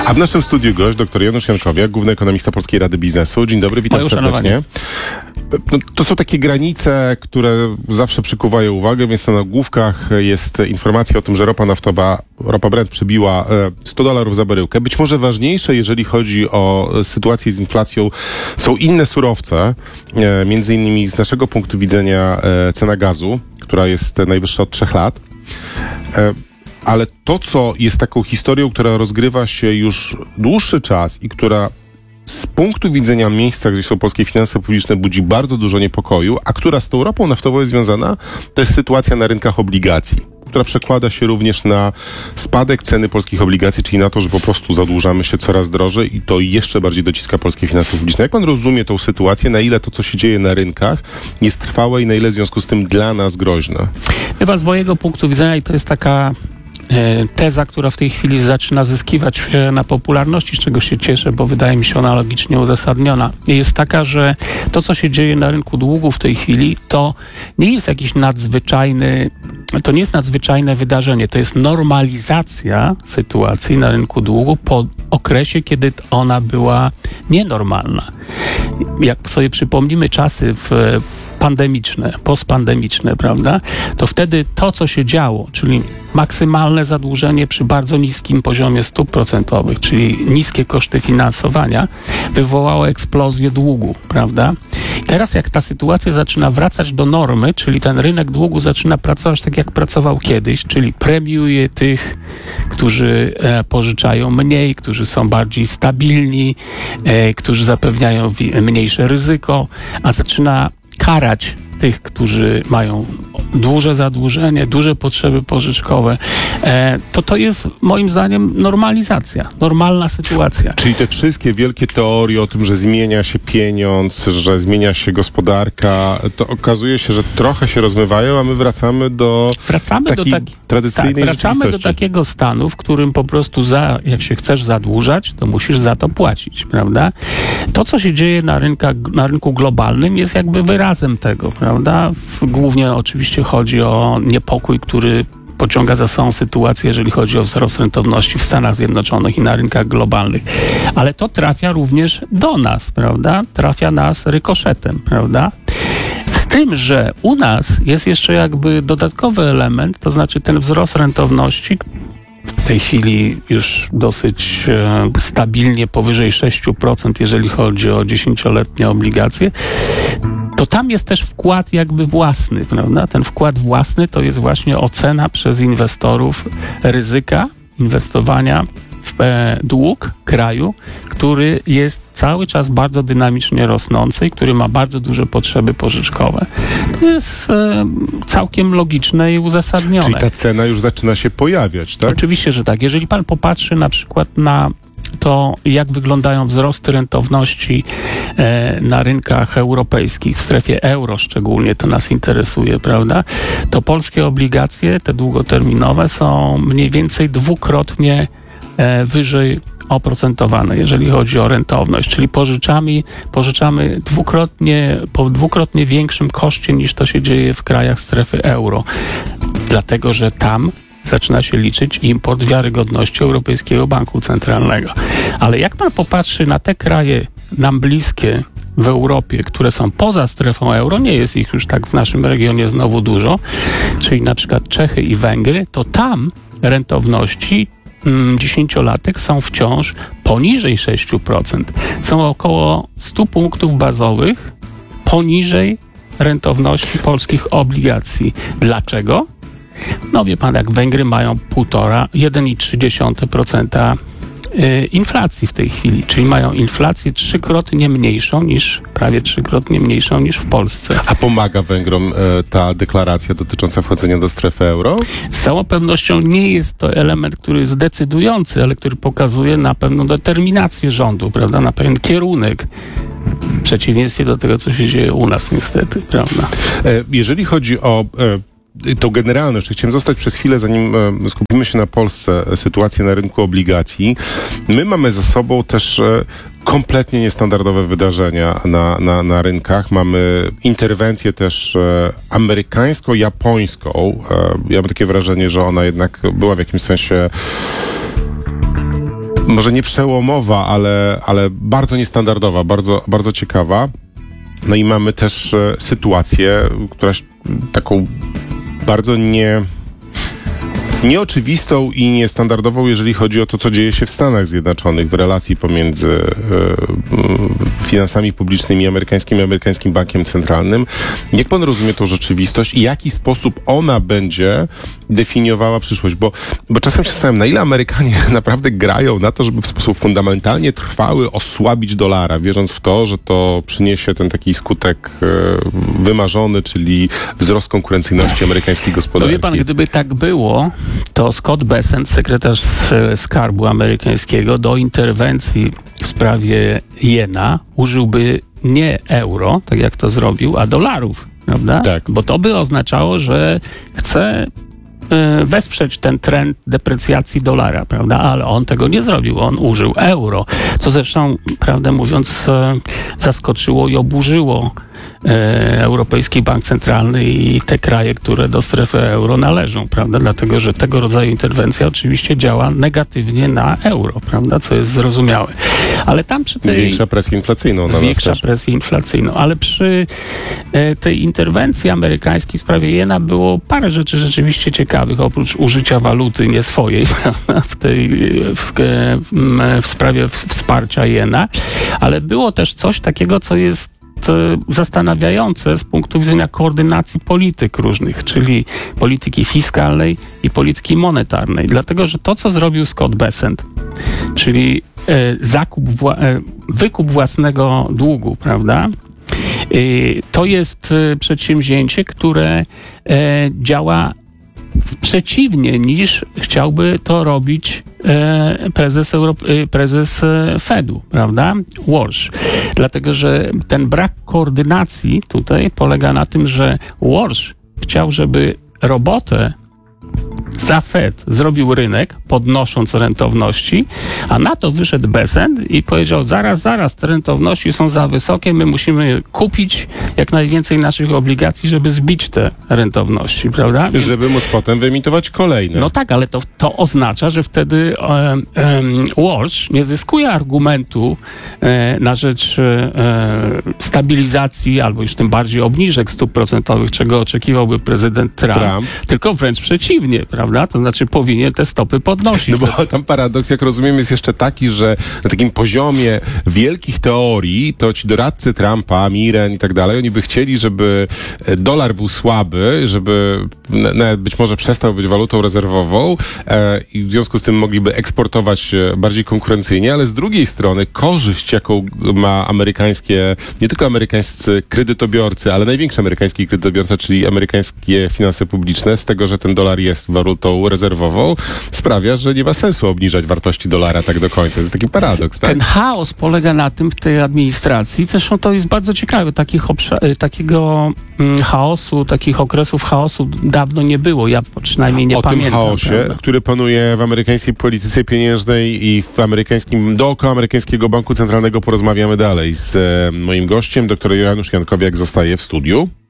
A w naszym studiu gość, dr Janusz Jankowiak, główny ekonomista Polskiej Rady Biznesu. Dzień dobry, witam serdecznie. No, to są takie granice, które zawsze przykuwają uwagę, więc na nagłówkach jest informacja o tym, że ropa naftowa, ropa Brent przebiła $100 za baryłkę. Być może ważniejsze, jeżeli chodzi o sytuację z inflacją, są inne surowce, między innymi z naszego punktu widzenia cena gazu, która jest najwyższa od 3 lat. Ale to, co jest taką historią, która rozgrywa się już dłuższy czas i która z punktu widzenia miejsca, gdzie są polskie finanse publiczne, budzi bardzo dużo niepokoju, a która z tą ropą naftową jest związana, to jest sytuacja na rynkach obligacji, która przekłada się również na spadek ceny polskich obligacji, czyli na to, że po prostu zadłużamy się coraz drożej i to jeszcze bardziej dociska polskie finanse publiczne. Jak pan rozumie tą sytuację? Na ile to, co się dzieje na rynkach, jest trwałe i na ile w związku z tym dla nas groźne? Chyba z mojego punktu widzenia, i to jest taka teza, która w tej chwili zaczyna zyskiwać na popularności, z czego się cieszę, bo wydaje mi się ona logicznie uzasadniona, jest taka, że to, co się dzieje na rynku długu w tej chwili, to nie jest jakiś nadzwyczajne wydarzenie. To jest normalizacja sytuacji na rynku długu po okresie, kiedy ona była nienormalna. Jak sobie przypomnimy czasy postpandemiczne, prawda, to wtedy to, co się działo, czyli maksymalne zadłużenie przy bardzo niskim poziomie stóp procentowych, czyli niskie koszty finansowania, wywołało eksplozję długu, prawda? I teraz jak ta sytuacja zaczyna wracać do normy, czyli ten rynek długu zaczyna pracować tak, jak pracował kiedyś, czyli premiuje tych, którzy pożyczają mniej, którzy są bardziej stabilni, którzy zapewniają mniejsze ryzyko, a zaczyna karać tych, którzy mają duże zadłużenie, duże potrzeby pożyczkowe, to jest moim zdaniem normalizacja, normalna sytuacja. Czyli te wszystkie wielkie teorie o tym, że zmienia się pieniądz, że zmienia się gospodarka, to okazuje się, że trochę się rozmywają, a my wracamy do tradycyjnej rzeczywistości. Wracamy do takiego stanu, w którym po prostu jak się chcesz zadłużać, to musisz za to płacić, prawda? To, co się dzieje na rynku globalnym, jest jakby wyrazem tego, prawda? Głównie oczywiście chodzi o niepokój, który pociąga za sobą sytuację, jeżeli chodzi o wzrost rentowności w Stanach Zjednoczonych i na rynkach globalnych. Ale to trafia również do nas, prawda? Trafia nas rykoszetem, prawda? Z tym, że u nas jest jeszcze jakby dodatkowy element, to znaczy ten wzrost rentowności, w tej chwili już dosyć stabilnie powyżej 6%, jeżeli chodzi o 10-letnie obligacje, to tam jest też wkład jakby własny, prawda? Ten wkład własny to jest właśnie ocena przez inwestorów ryzyka inwestowania w dług kraju, który jest cały czas bardzo dynamicznie rosnący i który ma bardzo duże potrzeby pożyczkowe. To jest całkiem logiczne i uzasadnione. Czyli ta cena już zaczyna się pojawiać, tak? Oczywiście, że tak. Jeżeli pan popatrzy na przykład na to, jak wyglądają wzrosty rentowności na rynkach europejskich, w strefie euro szczególnie, to nas interesuje, prawda? To polskie obligacje, te długoterminowe, są mniej więcej dwukrotnie wyżej oprocentowane, jeżeli chodzi o rentowność, czyli pożyczamy po dwukrotnie większym koszcie, niż to się dzieje w krajach strefy euro. Dlatego, że tam zaczyna się liczyć import wiarygodności Europejskiego Banku Centralnego. Ale jak pan popatrzy na te kraje nam bliskie w Europie, które są poza strefą euro, nie jest ich już tak w naszym regionie znowu dużo, czyli na przykład Czechy i Węgry, to tam rentowności 10-latek są wciąż poniżej 6%. Są około 100 punktów bazowych poniżej rentowności polskich obligacji. Dlaczego? No wie pan, jak Węgry mają 1,3% inflacji w tej chwili, czyli mają inflację prawie trzykrotnie mniejszą niż w Polsce. A pomaga Węgrom ta deklaracja dotycząca wchodzenia do strefy euro? Z całą pewnością nie jest to element, który jest decydujący, ale który pokazuje na pewną determinację rządu, prawda, na pewien kierunek. W przeciwieństwie do tego, co się dzieje u nas niestety, prawda? Jeżeli chodzi o tą generalność, chciałem zostać przez chwilę, zanim skupimy się na Polsce, sytuację na rynku obligacji. My mamy za sobą też kompletnie niestandardowe wydarzenia na rynkach. Mamy interwencję też amerykańsko-japońską. Ja mam takie wrażenie, że ona jednak była w jakimś sensie może nie przełomowa, ale bardzo niestandardowa, bardzo ciekawa. No i mamy też sytuację, która taką bardzo nieoczywistą i niestandardową, jeżeli chodzi o to, co dzieje się w Stanach Zjednoczonych w relacji pomiędzy finansami publicznymi amerykańskimi i amerykańskim bankiem centralnym. Jak pan rozumie tą rzeczywistość i w jaki sposób ona będzie definiowała przyszłość? Bo czasem się zastanawiam, na ile Amerykanie naprawdę grają na to, żeby w sposób fundamentalnie trwały osłabić dolara, wierząc w to, że to przyniesie ten taki skutek wymarzony, czyli wzrost konkurencyjności amerykańskiej gospodarki. To wie pan, gdyby tak było, to Scott Bessent, sekretarz skarbu amerykańskiego, do interwencji w sprawie jena użyłby nie euro, tak jak to zrobił, a dolarów, prawda? Tak. Bo to by oznaczało, że chce wesprzeć ten trend deprecjacji dolara, prawda? Ale on tego nie zrobił. On użył euro, co zresztą, prawdę mówiąc, zaskoczyło i oburzyło Europejski Bank Centralny i te kraje, które do strefy euro należą, prawda? Dlatego, że tego rodzaju interwencja oczywiście działa negatywnie na euro, prawda? Co jest zrozumiałe. Ale tam przy tej... Zwiększa presję inflacyjną. Zwiększa presję inflacyjną. Ale przy tej interwencji amerykańskiej w sprawie jena było parę rzeczy rzeczywiście ciekawych, oprócz użycia waluty nie swojej, prawda? W sprawie wsparcia jena, ale było też coś takiego, co jest zastanawiające z punktu widzenia koordynacji polityk różnych, czyli polityki fiskalnej i polityki monetarnej. Dlatego, że to, co zrobił Scott Bessent, czyli wykup własnego długu, prawda? To jest przedsięwzięcie, które działa przeciwnie niż chciałby to robić prezes Fedu, prawda? Walsh. Dlatego, że ten brak koordynacji tutaj polega na tym, że Walsh chciał, żeby robotę za Fed zrobił rynek, podnosząc rentowności, a na to wyszedł Bessent i powiedział, zaraz, te rentowności są za wysokie, my musimy kupić jak najwięcej naszych obligacji, żeby zbić te rentowności, prawda? Więc, żeby móc potem wyemitować kolejne. No tak, ale to oznacza, że wtedy Walsh nie zyskuje argumentu na rzecz stabilizacji, albo już tym bardziej obniżek stóp procentowych, czego oczekiwałby prezydent Trump. Tylko wręcz przeciwnie, prawda? To znaczy powinien te stopy podnosić. No bo tam paradoks, jak rozumiem, jest jeszcze taki, że na takim poziomie wielkich teorii, to ci doradcy Trumpa, Miren i tak dalej, oni by chcieli, żeby dolar był słaby, żeby nawet być może przestał być walutą rezerwową i w związku z tym mogliby eksportować bardziej konkurencyjnie, ale z drugiej strony korzyść, jaką ma nie tylko amerykańscy kredytobiorcy, ale największy amerykański kredytobiorca, czyli amerykańskie finanse publiczne, z tego, że ten dolar jest walutą rezerwową, sprawia, że nie ma sensu obniżać wartości dolara tak do końca. To jest taki paradoks, tak? Ten chaos polega na tym w tej administracji, zresztą to jest bardzo ciekawe, takiego chaosu, takich okresów chaosu dawno nie było, ja przynajmniej nie pamiętam. O tym chaosie, prawda? który panuje w amerykańskiej polityce pieniężnej i dookoła amerykańskiego banku centralnego porozmawiamy dalej z moim gościem, dr Janusz Jankowiak zostaje w studiu.